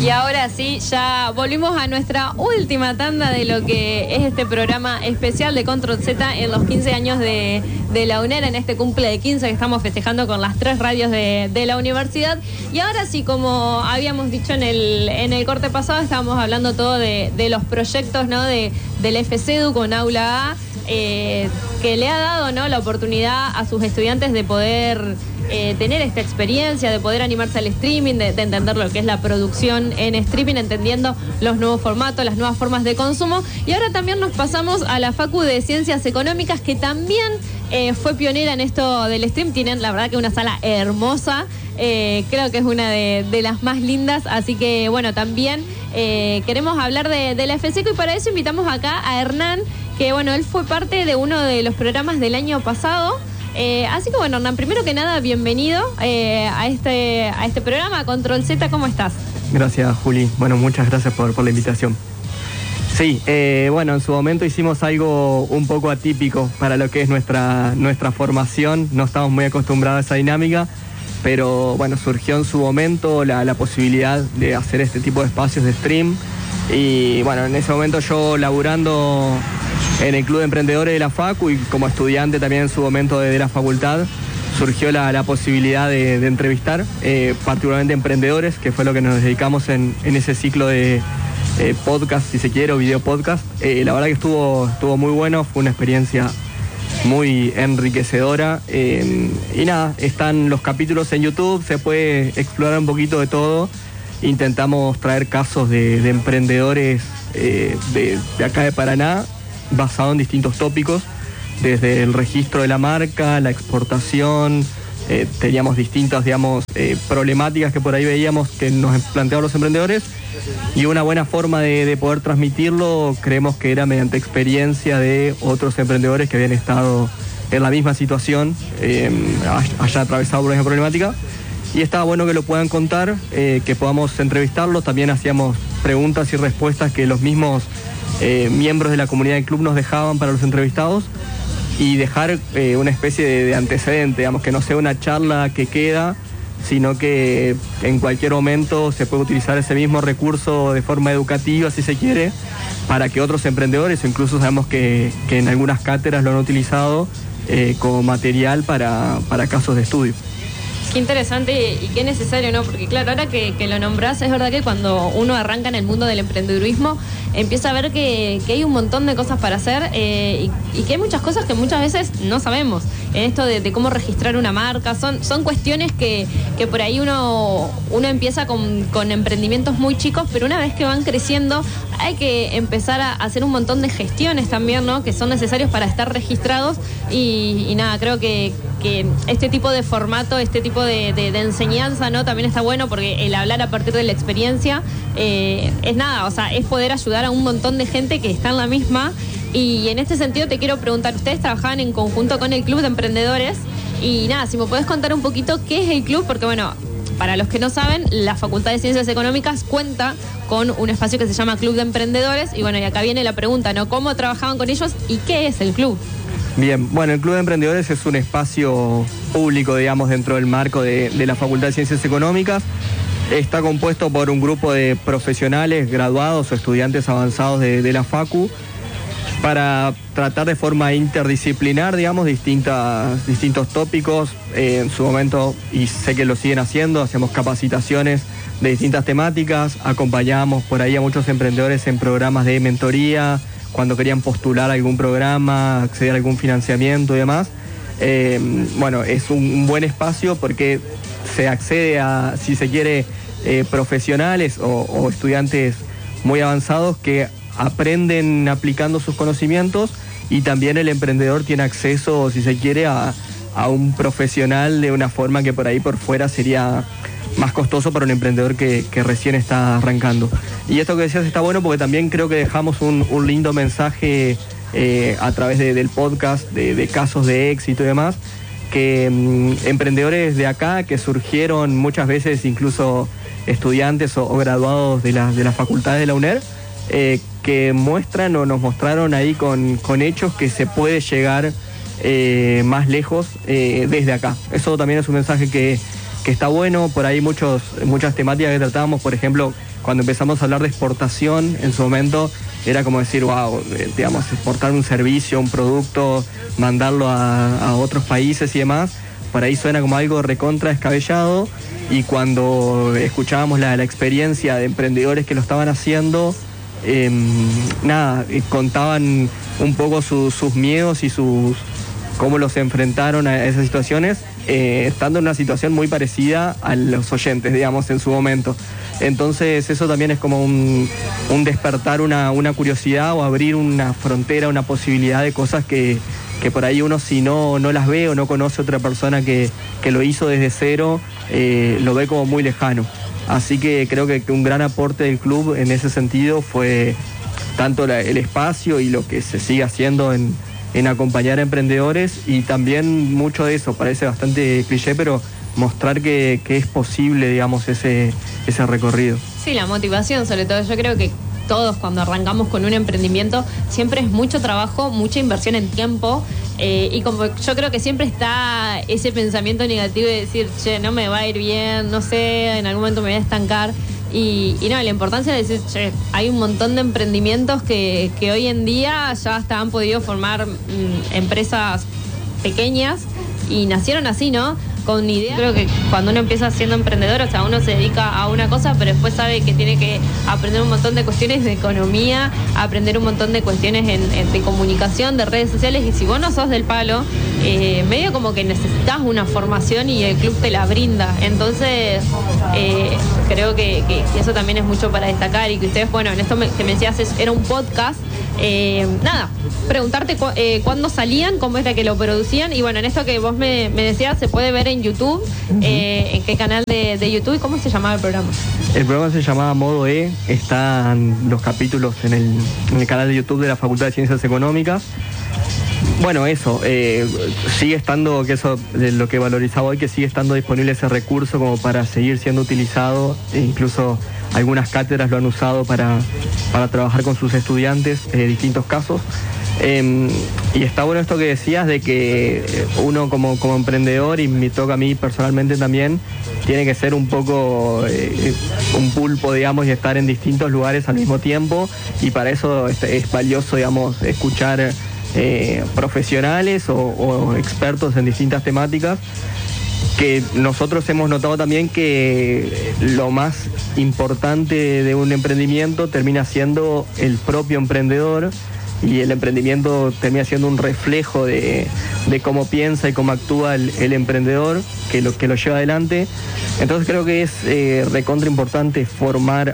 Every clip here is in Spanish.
Y ahora sí, ya volvimos a nuestra última tanda de lo que es este programa especial de Control Z en los 15 años de la UNER, en este cumple de 15 que estamos festejando con las 3 radios de la universidad. Y ahora sí, como habíamos dicho en el corte pasado, estábamos hablando todo de los proyectos, ¿no? del FCEDU con Aula A, que le ha dado, ¿no?, la oportunidad a sus estudiantes de poder tener esta experiencia, de poder animarse al streaming, de entender lo que es la producción en streaming, entendiendo los nuevos formatos, las nuevas formas de consumo. Y ahora también nos pasamos a la Facu de Ciencias Económicas, que también fue pionera en esto del stream. Tienen, la verdad, que una sala hermosa. Creo que es una de las más lindas. Así que, bueno, también queremos hablar de la FCECO, y para eso invitamos acá a Hernán, que, bueno, él fue parte de uno de los programas del año pasado. Así que, bueno, Hernán, primero que nada, bienvenido a este programa, a Control Z. ¿Cómo estás? Gracias, Juli. Bueno, muchas gracias por la invitación. Sí, bueno, en su momento hicimos algo un poco atípico para lo que es nuestra formación. No estamos muy acostumbrados a esa dinámica, pero bueno, surgió en su momento la posibilidad de hacer este tipo de espacios de stream. Y bueno, en ese momento yo laburando en el Club de Emprendedores de la Facu y como estudiante también en su momento de la facultad, surgió la posibilidad de entrevistar particularmente emprendedores, que fue lo que nos dedicamos en ese ciclo de podcast, si se quiere, o video podcast. La verdad que estuvo muy bueno, fue una experiencia muy enriquecedora. Y nada, están los capítulos en YouTube, se puede explorar un poquito de todo. Intentamos traer casos de emprendedores de acá de Paraná, basado en distintos tópicos, desde el registro de la marca, la exportación. Teníamos distintas, digamos, problemáticas que por ahí veíamos que nos planteaban los emprendedores, y una buena forma de poder transmitirlo creemos que era mediante experiencia de otros emprendedores que habían estado en la misma situación, haya atravesado por la misma problemática, y estaba bueno que lo puedan contar, que podamos entrevistarlos. También hacíamos preguntas y respuestas que los mismos miembros de la comunidad del club nos dejaban para los entrevistados, y dejar una especie de antecedente, digamos, que no sea una charla que queda, sino que en cualquier momento se puede utilizar ese mismo recurso de forma educativa, si se quiere, para que otros emprendedores, o incluso sabemos que en algunas cátedras lo han utilizado como material para casos de estudio. Qué interesante y qué necesario, ¿no? Porque claro, ahora que lo nombrás, es verdad que cuando uno arranca en el mundo del emprendedurismo, empieza a ver que hay un montón de cosas para hacer, y que hay muchas cosas que muchas veces no sabemos. En esto de cómo registrar una marca, son cuestiones que por ahí uno empieza con emprendimientos muy chicos, pero una vez que van creciendo hay que empezar a hacer un montón de gestiones también, ¿no?, que son necesarios para estar registrados. Y nada, creo que este tipo de formato, este tipo de enseñanza, ¿no?, también está bueno, porque el hablar a partir de la experiencia es nada, o sea, es poder ayudar a un montón de gente que está en la misma. Y en este sentido te quiero preguntar, ustedes trabajaban en conjunto con el Club de Emprendedores, y nada, si me podés contar un poquito qué es el club, porque bueno, para los que no saben, la Facultad de Ciencias Económicas cuenta con un espacio que se llama Club de Emprendedores, y bueno, y acá viene la pregunta, ¿no?, ¿cómo trabajaban con ellos y qué es el club? Bien, bueno, el Club de Emprendedores es un espacio público, digamos, dentro del marco de la Facultad de Ciencias Económicas. Está compuesto por un grupo de profesionales, graduados o estudiantes avanzados de la Facu, para tratar de forma interdisciplinar, digamos, distintos tópicos. En su momento, y sé que lo siguen haciendo, hacemos capacitaciones de distintas temáticas, acompañamos por ahí a muchos emprendedores en programas de mentoría, cuando querían postular algún programa, acceder a algún financiamiento y demás. Bueno, es un buen espacio porque se accede a, si se quiere, profesionales o estudiantes muy avanzados que aprenden aplicando sus conocimientos, y también el emprendedor tiene acceso, si se quiere, a un profesional de una forma que por ahí por fuera sería más costoso para un emprendedor que recién está arrancando. Y esto que decías está bueno porque también creo que dejamos un lindo mensaje a través del podcast, de casos de éxito y demás, que emprendedores de acá que surgieron muchas veces, incluso estudiantes o graduados de las facultades de la UNER, que muestran o nos mostraron ahí con hechos que se puede llegar más lejos desde acá. Eso también es un mensaje que está bueno. Por ahí muchas temáticas que tratábamos, por ejemplo, cuando empezamos a hablar de exportación, en su momento era como decir, wow, digamos, exportar un servicio, un producto, mandarlo a otros países y demás. Por ahí suena como algo recontra descabellado, y cuando escuchábamos la experiencia de emprendedores que lo estaban haciendo, contaban un poco sus miedos y cómo los enfrentaron a esas situaciones, estando en una situación muy parecida a los oyentes, digamos, en su momento. Entonces eso también es como un despertar una curiosidad, o abrir una frontera, una posibilidad de cosas que por ahí uno, si no las ve o no conoce a otra persona que lo hizo desde cero, lo ve como muy lejano. Así que creo que un gran aporte del club en ese sentido fue tanto el espacio y lo que se sigue haciendo en acompañar a emprendedores, y también mucho de eso, parece bastante cliché, pero mostrar que es posible, digamos, ese recorrido. Sí, la motivación sobre todo. Yo creo que todos cuando arrancamos con un emprendimiento siempre es mucho trabajo, mucha inversión en tiempo, y como yo creo que siempre está ese pensamiento negativo de decir, che, no me va a ir bien, no sé, en algún momento me voy a estancar. Y no, la importancia de decir, che, hay un montón de emprendimientos que hoy en día ya hasta han podido formar empresas pequeñas y nacieron así, ¿no? Con idea. Creo que cuando uno empieza siendo emprendedor, o sea, uno se dedica a una cosa, pero después sabe que tiene que aprender un montón de cuestiones de economía, aprender un montón de cuestiones de comunicación, de redes sociales, y si vos no sos del palo, medio como que necesitas una formación y el club te la brinda. Entonces, creo que eso también es mucho para destacar, y que ustedes, bueno, en esto que me decías era un podcast. Preguntarte cuándo salían, cómo era que lo producían, y bueno, en esto que vos me decías, se puede ver en YouTube, en qué canal de YouTube, y cómo se llamaba el programa. El programa se llamaba Modo E, están los capítulos en el canal de YouTube de la Facultad de Ciencias Económicas. Bueno, eso, sigue estando, que eso de lo que valorizaba hoy, que sigue estando disponible ese recurso como para seguir siendo utilizado, e incluso algunas cátedras lo han usado para trabajar con sus estudiantes en distintos casos. Y está bueno esto que decías de que uno como emprendedor, y me toca a mí personalmente también, tiene que ser un poco un pulpo, digamos, y estar en distintos lugares al mismo tiempo, y para eso es valioso, digamos, escuchar profesionales o expertos en distintas temáticas, que nosotros hemos notado también que lo más importante de un emprendimiento termina siendo el propio emprendedor, y el emprendimiento termina siendo un reflejo de cómo piensa y cómo actúa el emprendedor que lo lleva adelante. Entonces creo que es recontra importante formar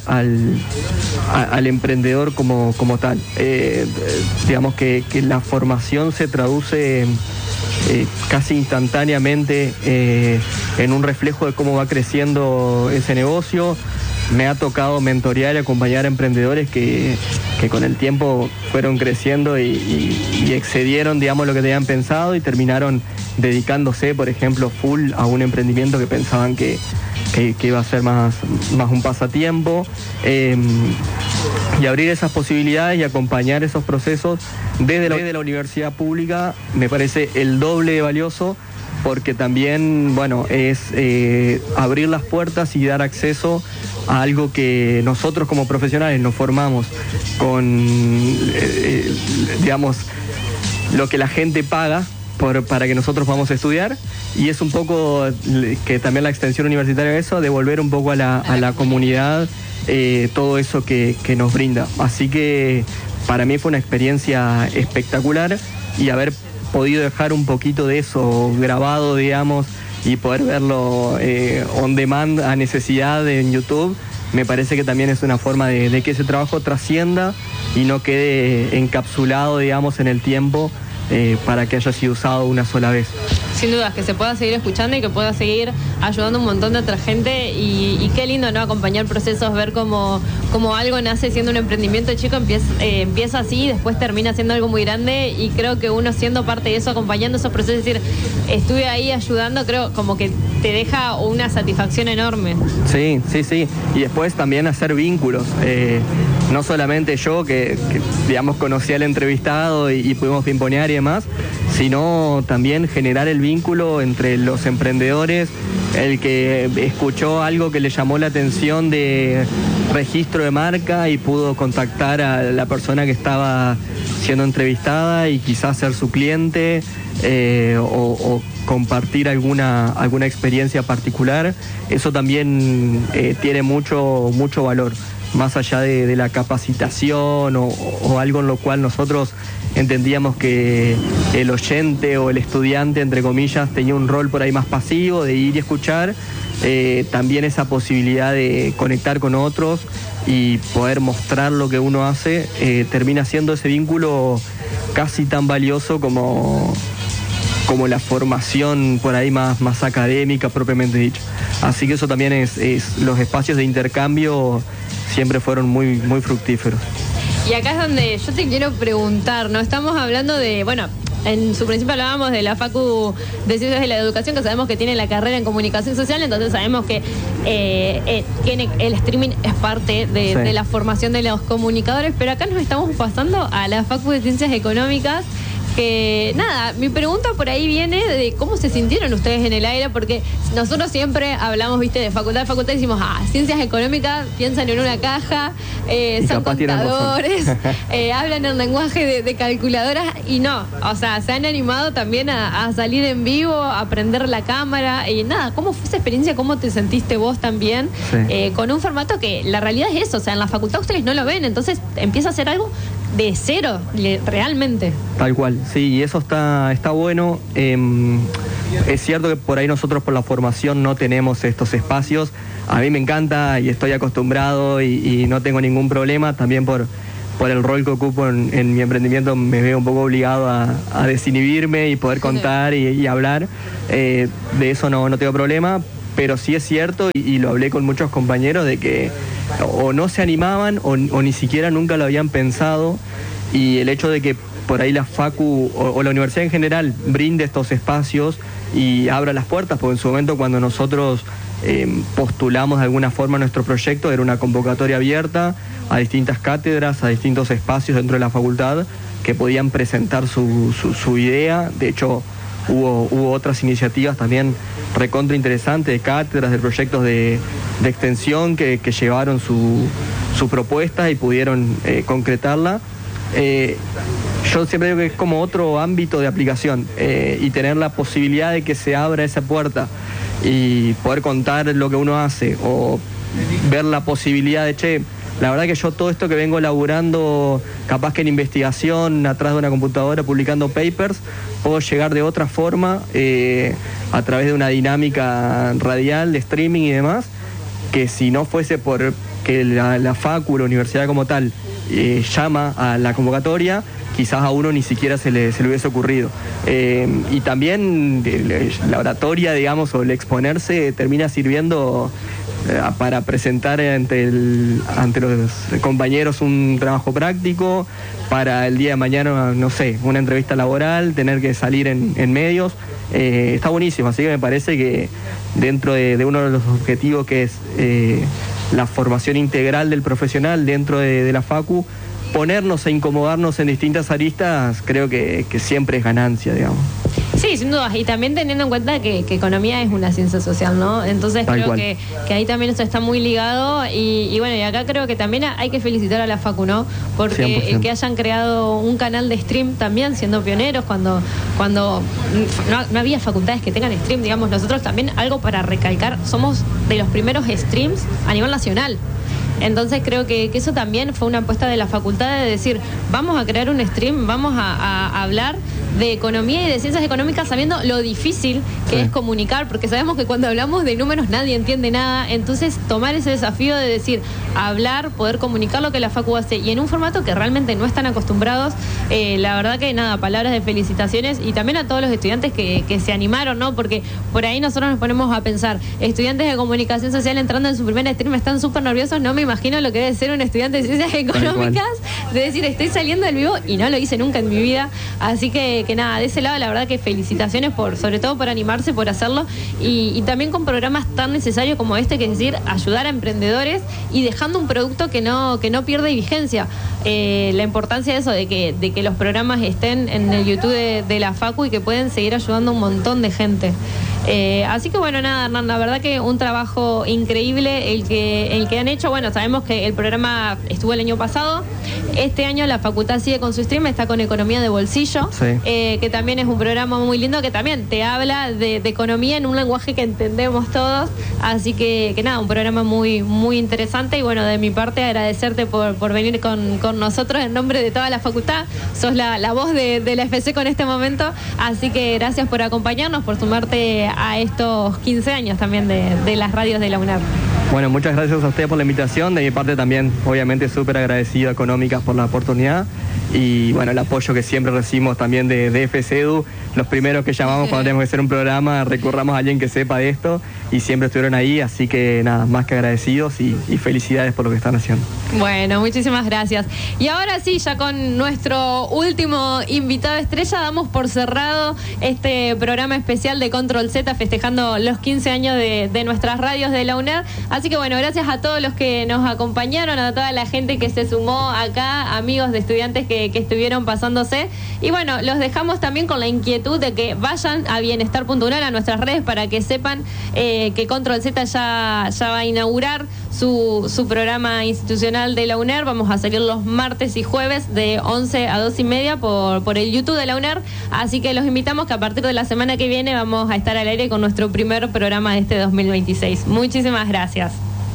al emprendedor como tal. Digamos que la formación se traduce casi instantáneamente en un reflejo de cómo va creciendo ese negocio. Me ha tocado mentorear y acompañar a emprendedores que con el tiempo fueron creciendo y excedieron, digamos, lo que tenían pensado, y terminaron dedicándose, por ejemplo, full a un emprendimiento que pensaban que iba a ser más un pasatiempo. Y abrir esas posibilidades y acompañar esos procesos desde la universidad pública me parece el doble de valioso, porque también, bueno, es abrir las puertas y dar acceso a algo que nosotros como profesionales nos formamos con, digamos, lo que la gente paga para que nosotros vamos a estudiar, y es un poco que también la extensión universitaria de eso, devolver un poco a la comunidad todo eso que nos brinda. Así que para mí fue una experiencia espectacular, y haber podido dejar un poquito de eso grabado, digamos, y poder verlo on demand a necesidad en YouTube, me parece que también es una forma de que ese trabajo trascienda y no quede encapsulado, digamos, en el tiempo, para que haya sido usado una sola vez. Sin dudas, que se pueda seguir escuchando y que pueda seguir ayudando a un montón de otra gente, y qué lindo, ¿no? Acompañar procesos, ver cómo algo nace siendo un emprendimiento chico, empieza así y después termina siendo algo muy grande, y creo que uno siendo parte de eso, acompañando esos procesos, es decir, estuve ahí ayudando, creo como que te deja una satisfacción enorme. Sí, y después también hacer vínculos, no solamente yo que digamos conocí al entrevistado y pudimos pimponear y demás, sino también generar el vínculo entre los emprendedores el que escuchó algo que le llamó la atención de registro de marca y pudo contactar a la persona que estaba siendo entrevistada y quizás ser su cliente o compartir alguna experiencia particular, eso también tiene mucho valor, más allá de la capacitación o algo en lo cual nosotros entendíamos que el oyente o el estudiante, entre comillas, tenía un rol por ahí más pasivo, de ir y escuchar. También esa posibilidad de conectar con otros y poder mostrar lo que uno hace, termina siendo ese vínculo casi tan valioso como la formación por ahí más académica propiamente dicho. Así que eso también es los espacios de intercambio siempre fueron muy fructíferos. Y acá es donde yo te quiero preguntar, ¿no? Estamos hablando de, bueno, en su principio hablábamos de la Facu de Ciencias de la Educación, que sabemos que tiene la carrera en Comunicación Social, entonces sabemos que tiene el streaming es parte de la formación de los comunicadores, pero acá nos estamos pasando a la Facu de Ciencias Económicas, que nada, mi pregunta por ahí viene de cómo se sintieron ustedes en el aire, porque nosotros siempre hablamos, viste, de facultad, y decimos, ciencias económicas, piensan en una caja, son contadores, hablan en lenguaje de calculadoras, y no, o sea, se han animado también a salir en vivo, a prender la cámara, y nada, ¿cómo fue esa experiencia? ¿Cómo te sentiste vos también? Sí. Con un formato que la realidad es eso, o sea, en la facultad ustedes no lo ven, entonces empieza a ser algo de cero, realmente. Tal cual, sí, y eso está bueno. Es cierto que por ahí nosotros por la formación no tenemos estos espacios. A mí me encanta y estoy acostumbrado y no tengo ningún problema. También por el rol que ocupo en mi emprendimiento me veo un poco obligado a desinhibirme y poder contar y hablar. De eso no tengo problema, pero sí es cierto, y lo hablé con muchos compañeros, de que o no se animaban o ni siquiera nunca lo habían pensado, y el hecho de que por ahí la Facu o la universidad en general brinde estos espacios y abra las puertas, porque en su momento cuando nosotros postulamos de alguna forma nuestro proyecto era una convocatoria abierta a distintas cátedras, a distintos espacios dentro de la facultad que podían presentar su idea. De hecho hubo otras iniciativas también recontra interesantes de cátedras, de proyectos de extensión que llevaron su propuesta y pudieron concretarla. Yo siempre digo que es como otro ámbito de aplicación, y tener la posibilidad de que se abra esa puerta y poder contar lo que uno hace o ver la posibilidad de, la verdad que yo todo esto que vengo laburando, capaz que en investigación, atrás de una computadora, publicando papers, puedo llegar de otra forma, a través de una dinámica radial, de streaming y demás, que si no fuese por que la Facu, la universidad como tal, llama a la convocatoria, quizás a uno ni siquiera se le hubiese ocurrido. Y también la oratoria, digamos, o el exponerse termina sirviendo para presentar ante los compañeros un trabajo práctico, para el día de mañana, no sé, una entrevista laboral, tener que salir en medios. Está buenísimo, así que me parece que dentro de uno de los objetivos que es la formación integral del profesional dentro de la Facu, ponernos e incomodarnos en distintas aristas, creo que siempre es ganancia, digamos. Sí, sin duda, y también teniendo en cuenta que economía es una ciencia social, ¿no? Entonces creo que ahí también eso está muy ligado, y bueno, y acá creo que también hay que felicitar a la Facu, ¿no? Porque 100%. El que hayan creado un canal de stream también, siendo pioneros, cuando no había facultades que tengan stream, digamos, nosotros también, algo para recalcar, somos de los primeros streams a nivel nacional. Entonces creo que eso también fue una apuesta de la facultad, de decir, vamos a crear un stream, vamos a hablar de economía y de ciencias económicas sabiendo lo difícil que es comunicar, porque sabemos que cuando hablamos de números nadie entiende nada. Entonces tomar ese desafío de decir, hablar, poder comunicar lo que la Facu hace, y en un formato que realmente no están acostumbrados, la verdad que nada, palabras de felicitaciones, y también a todos los estudiantes que se animaron, ¿no? Porque por ahí nosotros nos ponemos a pensar, estudiantes de comunicación social entrando en su primer stream están súper nerviosos, no me imagino lo que debe ser un estudiante de ciencias económicas, de decir, estoy saliendo del vivo y no lo hice nunca en mi vida. Así que que nada, de ese lado la verdad que felicitaciones sobre todo por animarse, por hacerlo, y también con programas tan necesarios como este, que es decir, ayudar a emprendedores y dejando un producto que no pierde vigencia. La importancia de eso, de que los programas estén en el YouTube de la Facu y que pueden seguir ayudando a un montón de gente. Así que bueno, nada, Hernán, la verdad que un trabajo increíble el que han hecho. Bueno, sabemos que el programa estuvo el año pasado. Este año la facultad sigue con su stream, está con Economía de Bolsillo, sí. Que también es un programa muy lindo, que también te habla de economía en un lenguaje que entendemos todos. Así que nada, un programa muy, muy interesante. Y bueno, de mi parte agradecerte por venir con nosotros en nombre de toda la facultad. Sos la voz de la FC con este momento. Así que gracias por acompañarnos, por sumarte a estos 15 años también de las radios de la UNER. Bueno, muchas gracias a ustedes por la invitación. De mi parte también, obviamente, súper agradecido a Económicas por la oportunidad. Y bueno, el apoyo que siempre recibimos también de FCEDU. Los primeros que llamamos cuando tenemos que hacer un programa, recurramos a alguien que sepa de esto. Y siempre estuvieron ahí, así que nada, más que agradecidos y felicidades por lo que están haciendo. Bueno, muchísimas gracias. Y ahora sí, ya con nuestro último invitado estrella, damos por cerrado este programa especial de Control Z, festejando los 15 años de nuestras radios de la UNER. Así que bueno, gracias a todos los que nos acompañaron, a toda la gente que se sumó acá, amigos de estudiantes que estuvieron pasándose. Y bueno, los dejamos también con la inquietud de que vayan a bienestar.unar, a nuestras redes, para que sepan que Control Z ya va a inaugurar su programa institucional de la UNER. Vamos a salir los martes y jueves de 11 a 2:30 por el YouTube de la UNER. Así que los invitamos, que a partir de la semana que viene vamos a estar al aire con nuestro primer programa de este 2026. Muchísimas gracias.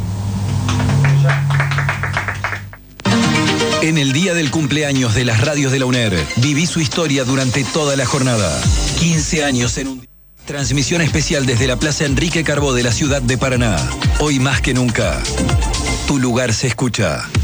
En el día del cumpleaños de las radios de la UNER, viví su historia durante toda la jornada. 15 años en un día. Transmisión especial desde la Plaza Enrique Carbó de la ciudad de Paraná. Hoy más que nunca, tu lugar se escucha.